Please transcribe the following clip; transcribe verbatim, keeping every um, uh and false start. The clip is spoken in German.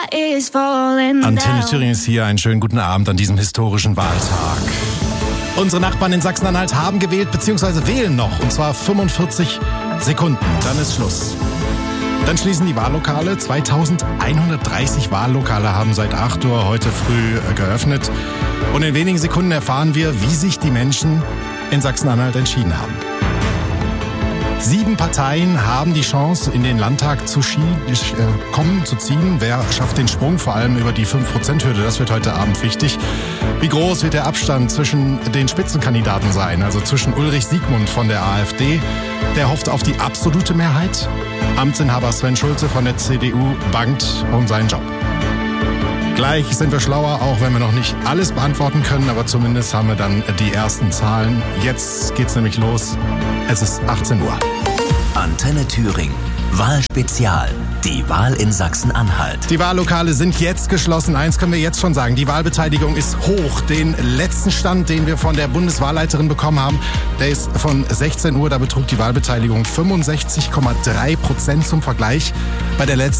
Antenne Thüringen ist hier. Einen schönen guten Abend an diesem historischen Wahltag. Unsere Nachbarn in Sachsen-Anhalt haben gewählt bzw. wählen noch. Und zwar fünfundvierzig Sekunden. Dann ist Schluss. Dann schließen die Wahllokale. zweitausendeinhundertdreißig Wahllokale haben seit acht Uhr heute früh geöffnet. Und in wenigen Sekunden erfahren wir, wie sich die Menschen in Sachsen-Anhalt entschieden haben. Sieben Parteien haben die Chance, in den Landtag zu schie- äh, kommen, zu ziehen. Wer schafft den Sprung, vor allem über die fünf Prozent Hürde? Das wird heute Abend wichtig. Wie groß wird der Abstand zwischen den Spitzenkandidaten sein? Also zwischen Ulrich Siegmund von der AfD, der hofft auf die absolute Mehrheit. Amtsinhaber Sven Schulze von der C D U bangt um seinen Job. Gleich sind wir schlauer, auch wenn wir noch nicht alles beantworten können, aber zumindest haben wir dann die ersten Zahlen. Jetzt geht's nämlich los. Es ist achtzehn Uhr. Antenne Thüringen. Wahlspezial. Die Wahl in Sachsen-Anhalt. Die Wahllokale sind jetzt geschlossen. Eins können wir jetzt schon sagen. Die Wahlbeteiligung ist hoch. Den letzten Stand, den wir von der Bundeswahlleiterin bekommen haben, der ist von sechzehn Uhr. Da betrug die Wahlbeteiligung fünfundsechzig Komma drei Prozent zum Vergleich. Bei der letzten